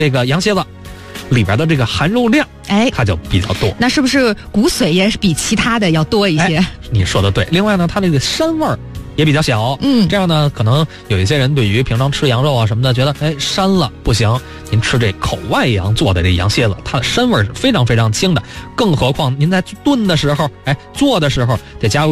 这个羊蝎子里边的这个含肉量，它就比较多。 那是不是骨髓也是比其他的要多一些？ 你说的对。另外呢，它这个膻味儿也比较小。这样呢，可能有一些人对于平常吃羊肉啊什么的，觉得膻了不行。您吃这口外羊做的这羊蝎子，它的膻味是非常非常轻的。更何况您在炖的时候，做的时候得加入